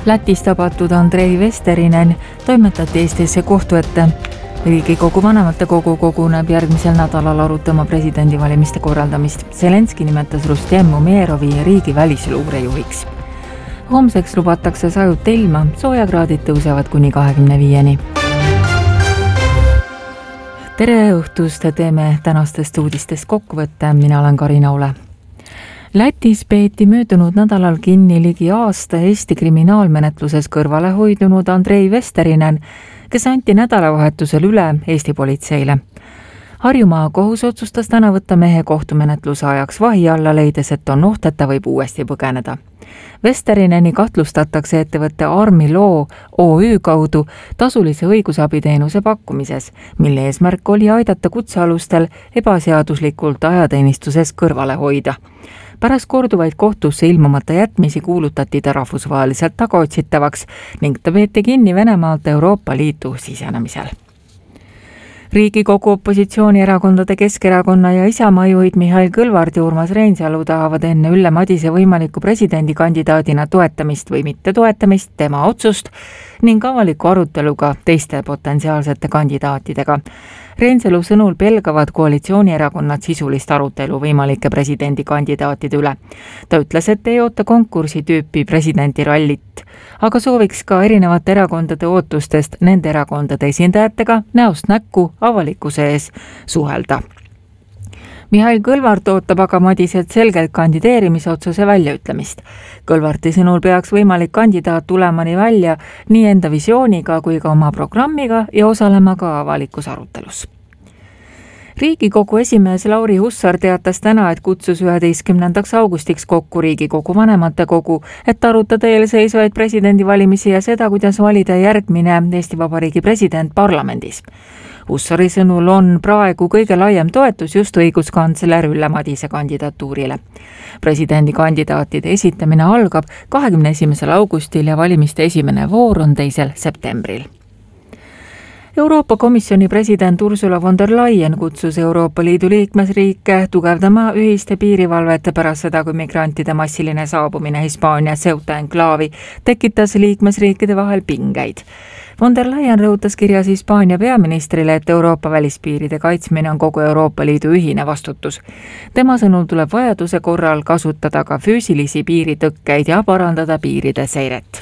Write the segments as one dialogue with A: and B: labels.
A: Lätis tabatud Andrei Vesterinen toimetati Eestisse kohtu ette. Riigikogu vanematekogu koguneb järgmisel nädalal arutama presidendivalimiste korraldamist. Zelenski nimetas Rustem Umerovi riigi välisluurejuhiks. Homseks lubatakse sajut ilma, soojakraadid tõusevad kuni 25-ni. Tere õhtust, teeme tänastest uudistest kokkuvõtte, mina olen Karina Ole. Lätis peeti möödunud nädalal kinni ligi aasta Eesti kriminaalmenetluses kõrvale hoidunud Andrei Vesterinen, kes anti nädalavahetusel üle Eesti politseile. Harjumaa kohus otsustas täna võtta mehe kohtumenetluse ajaks vahi alla, leides, et on oht, et ta võib uuesti põgeneda. Vesterineni kahtlustatakse ettevõtte Armi Law OÜ kaudu tasulise õigusabiteenuse pakkumises, mille eesmärk oli aidata kutsealustel ebaseaduslikult ajateenistuses kõrvale hoida. Pärast korduvaid kohtusse ilmumata jätmisi kuulutati ta rahvusvaheliselt tagaotsitavaks ning ta peeti kinni Venemaalt Euroopa Liitu sisenemisel. Riigikogu opositsioonierakondade Keskerakonna ja Isamaa juhid Mihhail Kõlvart ja Urmas Reinsalu tahavad enne Ülle Madise võimaliku presidendikandidaadina toetamist või mitte toetamist tema otsust ning avaliku aruteluga teiste potentsiaalsete kandidaatidega. Reinsalu sõnul pelgavad koalitsioonierakonnad sisulist arutelu võimalike presidendikandidaatide üle. Ta ütles, et ei oota konkursi tüüpi presidendirallit, aga sooviks ka erinevate erakondade ootustest nende erakondade esindajatega näost näkku avalikkuse ees suhelda. Mihhail Kõlvart ootab aga Madiselt selgelt kandideerimisotsuse väljaütlemist. Kõlvarti sõnul peaks võimalik kandidaat tulemani välja nii enda visiooniga kui ka oma programmiga ja osalema ka avalikus arutelus. Riigikogu esimees Lauri Hussar teatas täna, et kutsus 11. augustiks kokku Riigikogu vanematekogu, et arutada eelseisvaid presidendivalimisi ja seda, kuidas valida järgmine Eesti Vabariigi president parlamendis. Hussari sõnul on praegu kõige laiem toetus just õiguskantsler Ülle Madise kandidatuurile. Presidendikandidaatide esitamine algab 21. augustil ja valimiste esimene voor on 2. septembril. Euroopa Komisjoni president Ursula von der Leyen kutsus Euroopa Liidu liikmesriike tugevdama ühiste piirivalvete pärast seda, kui migrantide massiline saabumine Hispaania Ceuta enklaavi tekitas liikmesriikide vahel pingeid. Von der Leyen rõhutas kirjas Hispaania peaministrile, et Euroopa välispiiride kaitsmine on kogu Euroopa Liidu ühine vastutus. Tema sõnul tuleb vajaduse korral kasutada ka füüsilisi piiritõkkeid ja parandada piiride seiret.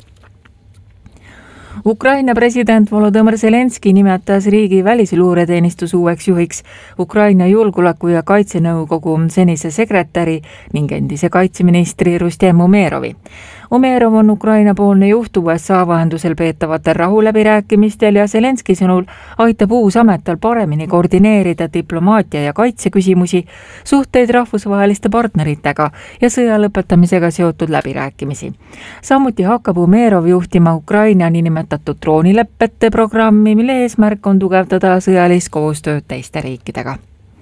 A: Ukraina president Volodõmõr Zelenski nimetas riigi välisluureteenistus uueks juhiks Ukraina julgeoleku- ja kaitsenõukogu senise sekretäri ning endise kaitseministri Rustem Umerovi. Umerov on Ukraina-poolne juht USA vahendusel peetavatel rahuläbirääkimistel ja Zelenski sõnul aitab uus amet tal paremini koordineerida diplomaatia ja kaitseküsimusi, suhteid rahvusvaheliste partneritega ja sõja lõpetamisega seotud läbirääkimisi. Samuti hakkab Umerov juhtima Ukraina niinimetatud droonilepete programmi, mille eesmärk on tugevdada sõjalist koostööd teiste riikidega.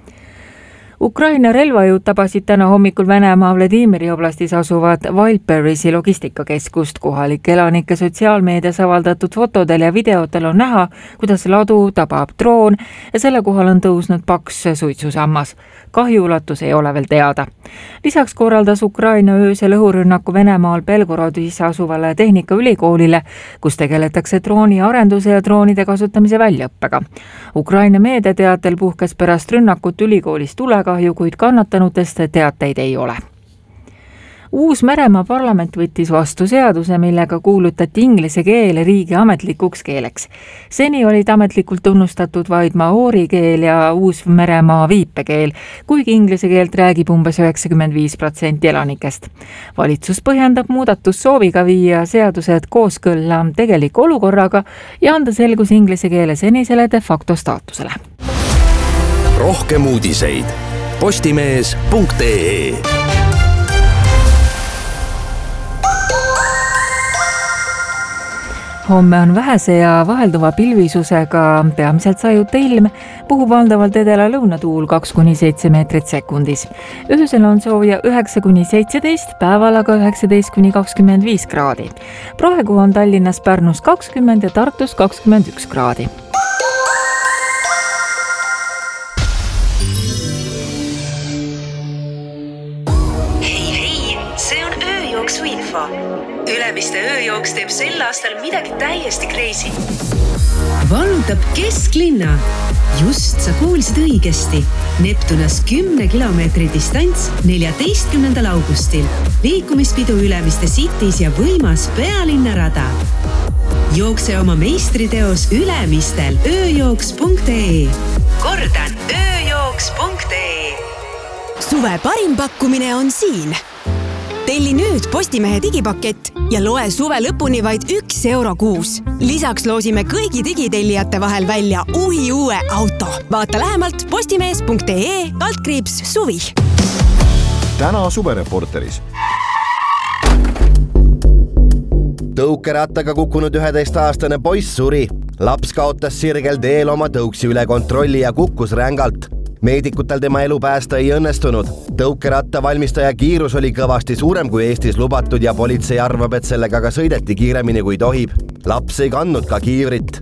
A: Ukraina relvajõud tabasid täna hommikul Venemaa Vladimiri oblastis asuvat Wildberrysi logistikakeskust. Kohalike elanike sotsiaalmeedias avaldatud fotodel ja videotel on näha, kuidas ladu tabab droon ja selle kohal on tõusnud paks suitsusammas. Kahju ulatus ei ole veel teada. Lisaks korraldas Ukraina öösel õhurünnaku Venemaal Belgorodis asuvale tehnikaülikoolile, kus tegeletakse drooni arenduse ja droonide kasutamise väljaõppega. Ukraina meediateatel puhkes pärast rünnakut ülikoolis tulekahju, kuid kannatanutest teateid ei ole. Uus-Meremaa parlament võttis vastu seaduse, millega kuulutati inglise keel riigi ametlikuks keeleks. Seni olid ametlikult tunnustatud vaid maoori keel ja Uus-Meremaa viipekeel, kuigi inglise keelt räägib umbes 95% elanikest. Valitsus põhjendab muudatus sooviga viia seadused kooskõlla tegeliku olukorraga ja anda selgus inglise keele senisele de facto staatusele.
B: Rohkem uudiseid postimees.ee.
A: Homme on vähese ja vahelduva pilvisusega peamiselt sajuta ilm, puhub valdavalt edela-lõunatuul 2–7 meetrit sekundis. Öösel on sooja 9–17, päeval aga 19–25 kraadi. Praegu on Tallinnas, Pärnus 20 ja Tartus 21 kraadi.
C: Hei, see on ööjooksuinfo. Ülemiste ööjooks teeb sel aastal midagi täiesti crazy.
D: Vallutab kesklinna. Just sa kuulsid õigesti. Neptunas 10 kilomeetri distants 14. augustil. Liikumispidu Ülemiste Cities ja võimas pealinnarada. Jookse oma meistriteos Ülemistel ööjooks.ee.
C: Kordan, ööjooks.ee.
E: Suve parim pakkumine on siin. Telli nüüd Postimehe digipakett ja loe suve lõpuni vaid €1 kuus. Lisaks loosime kõigi digitellijate vahel välja uue auto. Vaata lähemalt postimees.ee/suvi.
F: Täna suvereporteris.
G: Tõukerattaga kukkunud 11-aastane poiss suri. Laps kaotas sirgel teel oma tõuksi üle kontrolli ja kukkus rängalt. Meedikutel tema elu päästa ei õnnestunud. Tõukeratta valmistaja kiirus oli kõvasti suurem kui Eestis lubatud ja politsei arvab, et sellega ka sõideti kiiremini kui tohib. Laps ei kandnud ka kiivrit.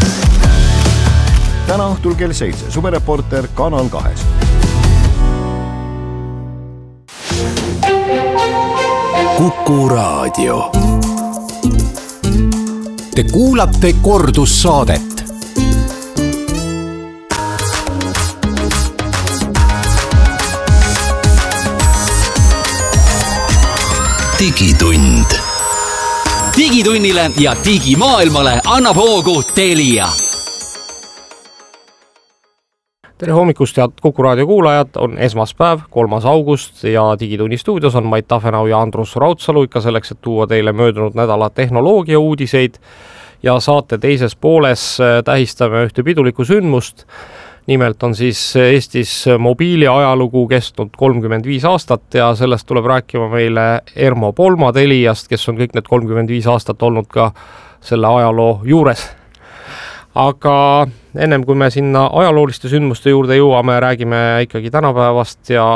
F: Täna õhtul kell 7. Suvereporter Kanal 2.
B: Kuku Raadio. Te kuulate kordussaadet. Digitund.
H: Digitunnile ja digimaailmale annab hoogu Telia.
I: Tere hommikust, head Kuku Raadio kuulajad, on esmaspäev, 3. august ja Digitunni stuudios on Mait Tafenau ja Andrus Raudsalu ikka selleks, et tuua teile möödunud nädala tehnoloogia uudiseid ja saate teises pooles tähistame ühte pidulikku sündmust. Nimelt on siis Eestis mobiili ajalugu kestnud 35 aastat ja sellest tuleb rääkima meile Ermo Polma Teliast, kes on kõik need 35 aastat olnud ka selle ajaloo juures. Aga ennem kui me sinna ajalooliste sündmuste juurde jõuame, räägime ikkagi tänapäevast ja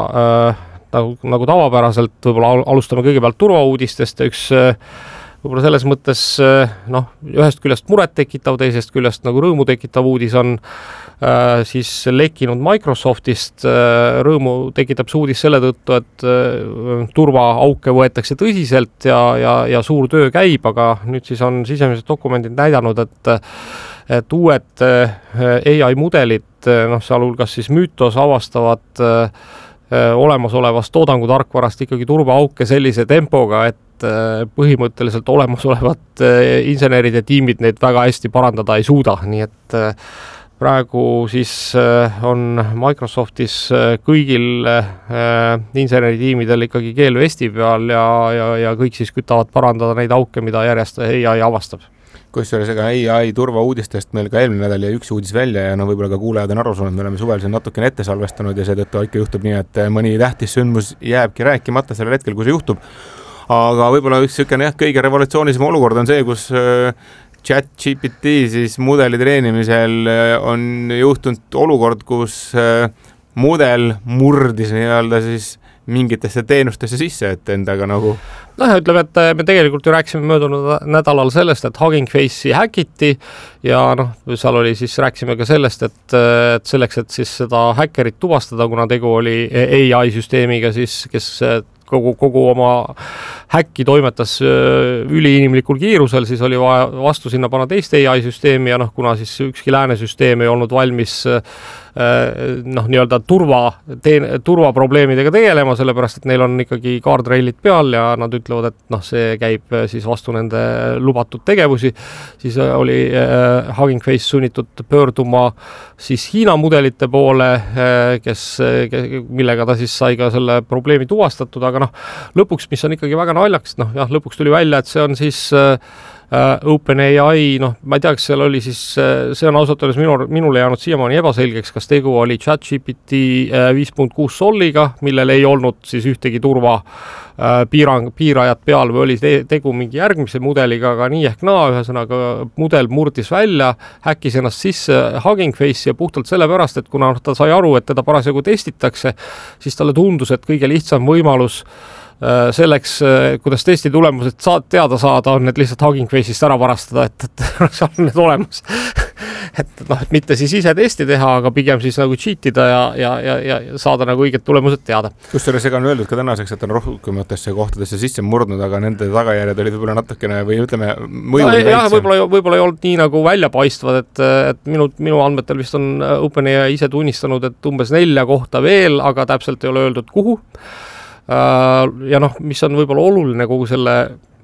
I: nagu tavapäraselt võib-olla alustame kõigepealt turvauudistest ja üks võib-olla selles mõttes ühest küljest muret tekitav, teisest küljest nagu rõõmu tekitav uudis on siis lekkinud Microsoftist. Rõõmu tekitab see uudis selle tõttu, et turvaauke võetakse tõsiselt ja suur töö käib, aga nüüd siis on sisemised dokumendid näidanud, et uued AI mudelid, sealhulgas siis Mythos avastavad olemasolevast toodangutarkvarast ikkagi turvaauke sellise tempoga, et põhimõtteliselt olemasolevad insenerid ja tiimid neid väga hästi parandada ei suuda, nii et praegu siis on Microsoftis kõigil inseneritiimidel ikkagi keel vesti peal ja kõik siis kütavad parandada neid auke, mida järjest AI avastab.
J: Kusjuures ega AI turvauudistest meil ka eelmine nädal ja üks uudis välja ja võib-olla ka kuulajad on aru saanud, me oleme suvel siin natukene ette salvestanud ja seetõttu ikka juhtub nii, et mõni tähtis sündmus jääbki rääkimata sellel hetkel, kui see juhtub. Aga võib-olla üks kõige revolutsioonilisem olukord on see, kus ChatGPT siis mudeli treenimisel on juhtunud olukord, kus mudel murdis nii-öelda siis mingitesse teenustesse sisse, et endaga nagu...
I: ütleme, et me tegelikult ju rääkisime möödunud nädalal sellest, et Hugging Face'i häkiti ja seal oli siis, rääkisime ka sellest, et selleks, et siis seda häkkerit tuvastada, kuna tegu oli AI süsteemiga, siis kes kogu oma häkki toimetas üliinimlikul kiirusel, siis oli vaja vastu sinna panna teist AI süsteemi ja kuna siis ükski lääne süsteem ei olnud valmis nii-öelda turvaprobleemidega tegelema, sellepärast, et neil on ikkagi guardrailid peal ja nad ütlevad, et see käib siis vastu nende lubatud tegevusi, siis oli Hugging Face sunnitud pöörduma siis Hiina mudelite poole, millega ta siis sai ka selle probleemi tuvastatud, aga lõpuks, mis on ikkagi väga naljakas, lõpuks tuli välja, et see on siis OpenAI, ma ei tea, kas seal oli siis, see on ausalt öeldes minule jäänud siiamaani ebaselgeks, kas tegu oli ChatGPT 5.6 Soliga, millel ei olnud siis ühtegi piirajat peal või oli tegu mingi järgmise mudeliga, aga nii ehk naa, ühesõnaga mudel murdis välja, häkkis ennast sisse Hugging Face ja puhtalt sellepärast, et kuna ta sai aru, et teda parasjagu testitakse, siis talle tundus, et kõige lihtsam võimalus selleks, kuidas testi tulemused teada saada, on need lihtsalt Hugging Face'ist ära varastada, et seal on need olemas. et mitte siis ise testi teha, aga pigem siis nagu cheatida ja saada nagu õiged tulemused teada.
J: Kusjuures ega on öeldud ka tänaseks, et on rohkematesse kohtadesse sisse murdnud, aga nende tagajärjed olid võib-olla natukene või ütleme
I: võib-olla ei olnud nii nagu väljapaistvad, et minu andmetel vist on OpenAI ise tunnistanud, et umbes 4 kohta veel, aga täpselt ei ole öeldud kuhu. Ja mis on võib-olla oluline kogu selle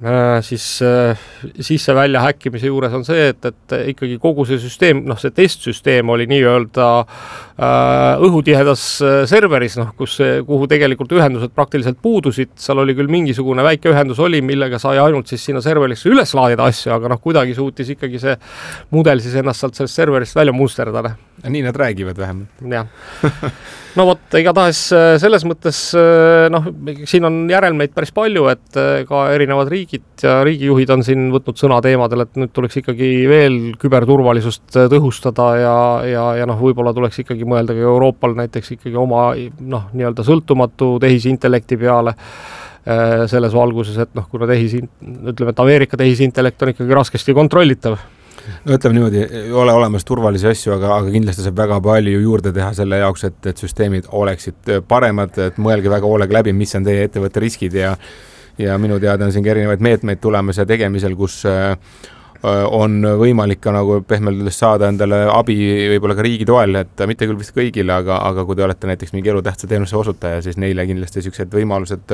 I: sisse-välja häkkimise juures on see, et ikkagi kogu see süsteem, see testsüsteem oli nii-öelda õhutihedas serveris, kuhu tegelikult ühendused praktiliselt puudusid, seal oli küll mingisugune väike ühendus oli, millega sai ainult siis sinna serverisse üles laadida asju, aga kuidagi suutis ikkagi see mudel siis ennast sealt sellest serverist välja musterdada.
J: Nii nad räägivad vähemalt.
I: Jah. No vot, igatahes selles mõttes, siin on järelmeid päris palju, et ka erinevad riigid ja riigijuhid on siin võtnud sõna teemadel, et nüüd tuleks ikkagi veel küberturvalisust tõhustada ja võib-olla tuleks ikkagi mõelda ka Euroopal näiteks ikkagi oma nii-öelda sõltumatu tehisintellekti peale selles valguses, et kuna ütleme, et Ameerika tehisintellekt on ikkagi raskesti kontrollitav.
J: No ütleme niimoodi, ei ole olemas turvalisi asju, aga kindlasti saab väga palju juurde teha selle jaoks, et süsteemid oleksid paremad, et mõelge väga hoolega läbi, mis on teie ettevõtte riskid ja minu teada on siin erinevaid meetmeid tulemas ja tegemisel, kus on võimalik ka nagu pehmelt saada endale abi võib-olla ka riigi toel, et mitte küll vist kõigile, aga kui te olete näiteks mingi elutähtsa teenuse osutaja, siis neile kindlasti sellised võimalused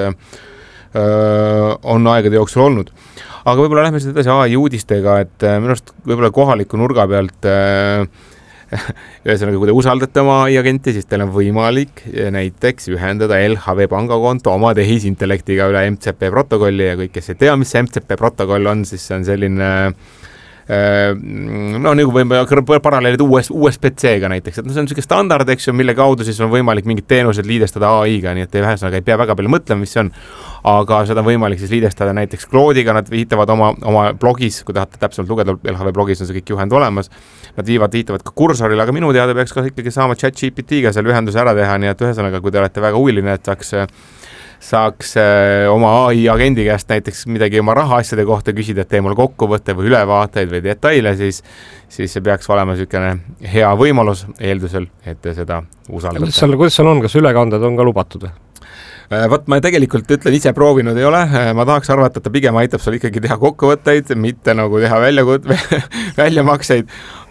J: on aegade jooksul olnud. Aga võib-olla lähme siis edasi AI uudistega, et minu arust võib-olla kohaliku nurga pealt ühesõnaga, kui te usaldate oma AI-agenti, siis teil on võimalik näiteks ühendada LHV pangakonto oma tehisintellektiga üle MCP protokolli ja kõik, kes ei tea, mis see MCP protokoll on, siis see on selline nagu võime paralleelid USB-C-ga näiteks, et see on selline standard, eks ju, mille kaudu siis on võimalik mingid teenused liidestada AI-ga, nii et ühesõnaga ei pea väga palju mõtlema, mis see on, aga seda on võimalik siis liidestada näiteks Claude'iga, nad viitavad oma blogis, kui tahate täpselt lugeda, LHV blogis on see kõik juhend olemas, nad viitavad ka kursorile, aga minu teada peaks ka ikkagi saama ChatGPT-ga seal ühenduse ära teha, nii et ühesõnaga, kui te olete väga huviline, et saaks oma AI-agendi käest näiteks midagi oma rahaasjade kohta küsida, et tee mul kokkuvõtte või ülevaateid või detaile, siis see peaks olema selline hea võimalus eeldusel, et te seda usaldate.
I: Kuidas seal on, kas ülekanded on ka lubatud?
J: Vot ma tegelikult ütlen, ise proovinud ei ole, ma tahaks arvata, et ta pigem aitab sul ikkagi teha kokkuvõtteid, mitte nagu teha väljamakseid,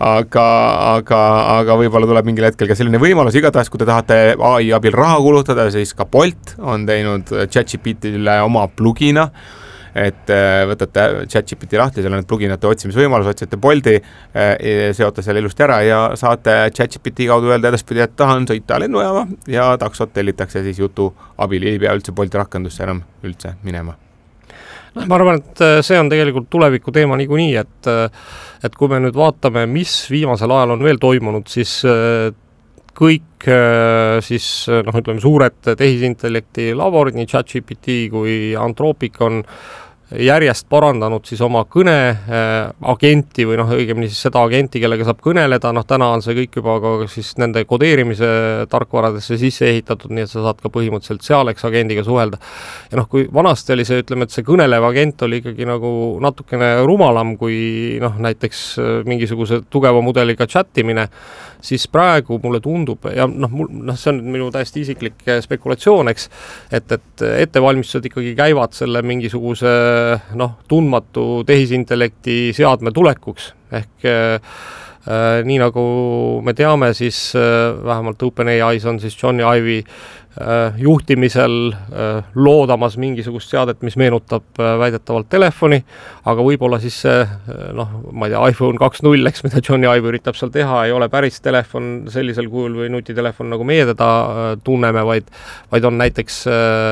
J: aga võib-olla tuleb mingil hetkel ka selline võimalus, igatahes kui te tahate AI abil raha kulutada, siis ka Bolt on teinud ChatGPT-le oma plugina, et võtate ChatGPT lahti, seal on need pluginate otsimisvõimalus, otsite Bolti, seote selle ilusti ära ja saate ChatGPT kaudu öelda edaspidi, et tahan sõita lennujaama ja taksot tellitakse siis jutu abil, ei pea üldse Bolti rakendusse enam üldse minema.
I: Ma arvan, et see on tegelikult tuleviku teema niikuinii, et kui me nüüd vaatame, mis viimasel ajal on veel toimunud, siis kõik siis, ütleme, suured tehisintellekti laborid, nii ChatGPT kui Anthropic on järjest parandanud siis oma kõne agenti või õigemini siis seda agenti, kellega saab kõneleda, täna on see kõik juba ka siis nende kodeerimise tarkvaradesse sisse ehitatud, nii et sa saad ka põhimõtteliselt seal agendiga suhelda. Ja kui vanasti oli see, ütleme, et see kõnelev agent oli ikkagi nagu natukene rumalam kui näiteks mingisuguse tugeva mudeliga chattimine, siis praegu mulle tundub, ja see on minu täiesti isiklik spekulatsioon, eks, et ettevalmistused ikkagi käivad selle mingisuguse tundmatu tehisintellekti seadme tulekuks, ehk nii nagu me teame, siis vähemalt OpenAI's on siis Johnny Ive juhtimisel loodamas mingisugust seadet, mis meenutab väidetavalt telefoni, aga võib-olla siis ma ei tea, iPhone 2.0, eks, mida Johnny Ive üritab seal teha, ei ole päris telefon sellisel kujul või nutitelefon, nagu meie teda tunneme, vaid on näiteks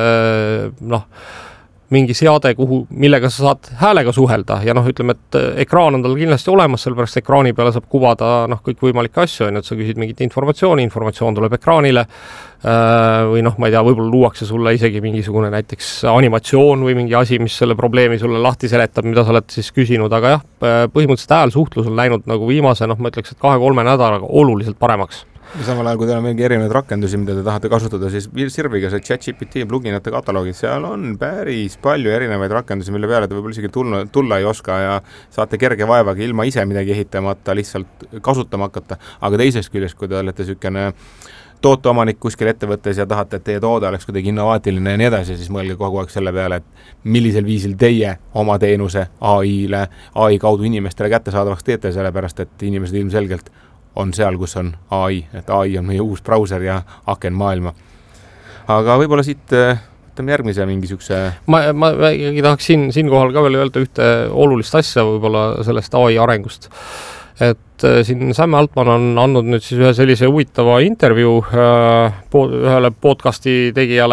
I: mingi seade, millega sa saad häälega suhelda ja ütleme, et ekraan on tal kindlasti olemas, sellepärast ekraani peale saab kuvada kõik võimalikke asju, et sa küsid mingit informatsioon tuleb ekraanile või ma ei tea, võib-olla luuakse sulle isegi mingisugune näiteks animatsioon või mingi asi, mis selle probleemi sulle lahti seletab, mida sa oled siis küsinud, aga jah, põhimõtteliselt häälsuhtlus on läinud nagu viimase, ma ütleks, et 2-3 nädalaga oluliselt paremaks.
J: Samal ajal, kui teil on mingi erinevaid rakendusi, mida te tahate kasutada, siis sirviga see ChatGPT pluginate kataloogid, seal on päris palju erinevaid rakendusi, mille peale te võib-olla isegi tulla ei oska ja saate kerge vaevaga ilma ise midagi ehitamata lihtsalt kasutama hakata. Aga teisest küljest, kui te olete sükene tooteomanik kuskil ettevõttes ja tahate, et teie toode oleks kuidagi innovaatiline ja nii edasi, siis mõelge kogu aeg selle peale, et millisel viisil teie oma teenuse AI kaudu inimestele kättesaadavaks teete, sellepärast et inimesed ilmselgelt on seal, kus on AI, et AI on meie uus brauser ja aken maailma. Aga võib-olla siit võtame järgmise mingisuguse... Ma
I: ikkagi tahaks siinkohal ka veel öelda ühte olulist asja võib-olla sellest AI arengust. Et siin Sam Altman on andnud nüüd siis ühe sellise huvitava intervjuu ühele podcasti tegijale,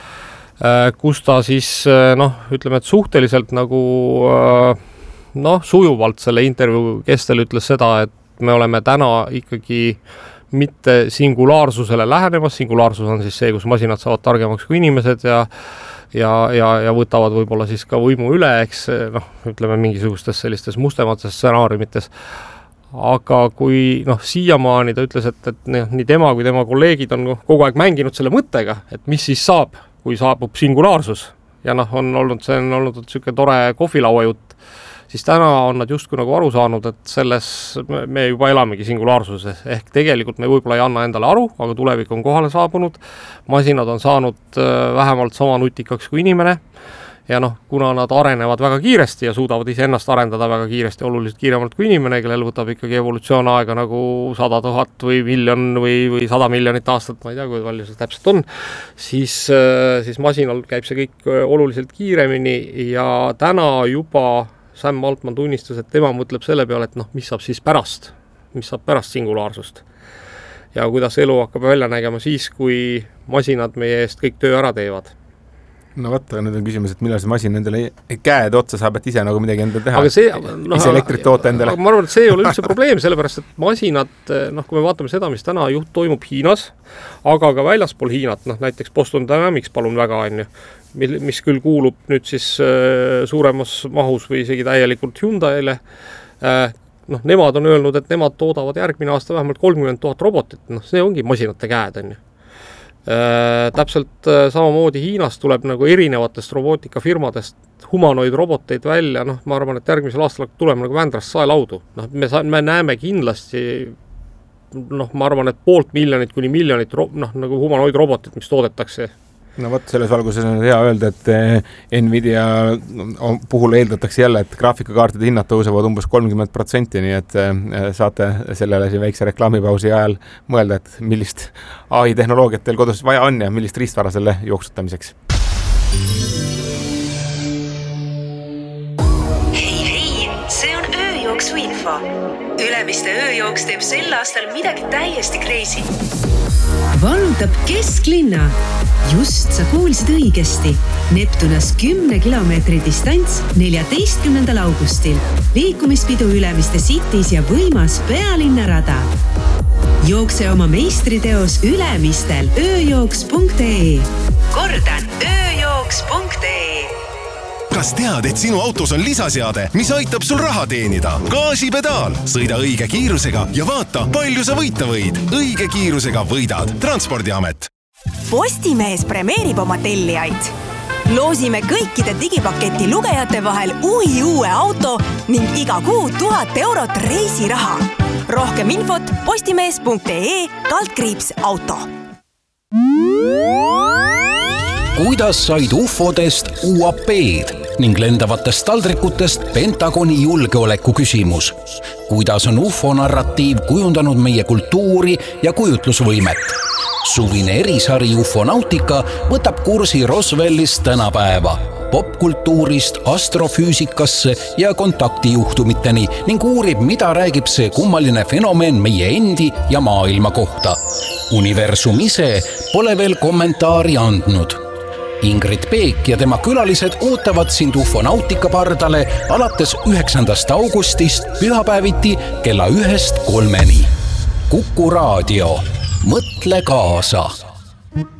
I: kus ta siis, ütleme, et suhteliselt nagu, sujuvalt selle intervjuu kestel ütles seda, et me oleme täna ikkagi mitte singulaarsusele lähenemas, singulaarsus on siis see, kus masinad saavad targemaks kui inimesed ja võtavad võib-olla siis ka võimu üle, eks, ütleme mingisugustes sellistes mustemates stsenaariumites. Aga kui siiamaani ta ütles, et nii tema kui tema kolleegid on kogu aeg mänginud selle mõttega, et mis siis saab, kui saabub singulaarsus ja see on olnud selline tore kohvilaua jutt, siis täna on nad justkui nagu aru saanud, et selles me juba elamegi singulaarsuses, ehk tegelikult me võib-olla ei anna endale aru, aga tulevik on kohale saabunud, masinad on saanud vähemalt sama nutikaks kui inimene ja kuna nad arenevad väga kiiresti ja suudavad ise ennast arendada väga kiiresti, oluliselt kiiremalt kui inimene, kellel võtab ikkagi evolutsioon aega nagu 100 000 või miljon või 100 miljonit aastat, ma ei tea, kui palju see täpselt on, siis masinal käib see kõik oluliselt kiiremini ja täna juba Sam Altman tunnistas, et tema mõtleb selle peale, et mis saab siis pärast singulaarsust ja kuidas elu hakkab välja nägema siis, kui masinad meie eest kõik töö ära teevad.
J: No vaata, nüüd on küsimus, et millal see masin endale käed otsa saab, et ise nagu midagi endale teha.
I: Aga see,
J: ise elektrit toota endale.
I: Aga ma arvan, et see ei ole üldse probleem, sellepärast, et masinad, kui me vaatame seda, mis täna toimub Hiinas, aga ka väljaspool Hiinat, näiteks Boston Dynamics palun väga on ju, mis küll kuulub nüüd siis suuremas mahus või isegi täielikult Hyundai'le, nemad on öelnud, et nemad toodavad järgmine aasta vähemalt 30 000 robotit, see ongi masinate käed on ju. Täpselt samamoodi Hiinas tuleb nagu erinevatest robootikafirmadest humanoid roboteid välja, ma arvan, et järgmisel aastal tuleme nagu Vändrast saelaudu. Me näeme kindlasti, ma arvan, et 500,000 kuni miljonit nagu humanoid robotit, mis toodetakse.
J: No vot, selles valguses on hea öelda, et Nvidia puhul eeldatakse jälle, et graafikakaartide hinnad tõusevad umbes 30%, nii et saate sellele siin väikse reklaamipausi ajal mõelda, et millist AI-tehnoloogiat teil kodus vaja on ja millist riistvara selle jooksutamiseks.
C: Hei, see on ööjooksu info. Ülemiste ööjooks teeb sel aastal midagi täiesti crazy.
D: Vallutab kesklinna. Just sa kuulsid õigesti. Neptunas 10 kilomeetri distants 14. augustil. Liikumispidu Ülemiste Cities ja võimas pealinnarada. Jookse oma meistriteos Ülemistel ööjooks.ee.
C: Kordan, ööjooks.ee.
B: Kas tead, et sinu autos on lisaseade, mis aitab sul raha teenida? Gaasipedaal. Sõida õige kiirusega ja vaata, palju sa võita võid. Õige kiirusega võidad. Transpordiamet.
E: Postimees premeerib oma tellijaid. Loosime kõikide digipaketi lugejate vahel uue auto ning iga kuu 1000 eurot reisiraha. Rohkem infot postimees.ee/auto.
B: Kuidas said UFOdest UAP-d ning lendavatest taldrikutest Pentagoni julgeoleku küsimus? Kuidas on UFO-narratiiv kujundanud meie kultuuri ja kujutlusvõimet? Suvine erisari UFOnautika võtab kursi Roswellist tänapäeva, popkultuurist astrofüüsikasse ja kontaktijuhtumiteni ning uurib, mida räägib see kummaline fenomen meie endi ja maailma kohta. Universum ise pole veel kommentaari andnud. Ingrid Peek ja tema külalised ootavad sind UFOnautika pardale alates 9. augustist pühapäeviti kella 1-3. Kuku Raadio. Mõtle kaasa!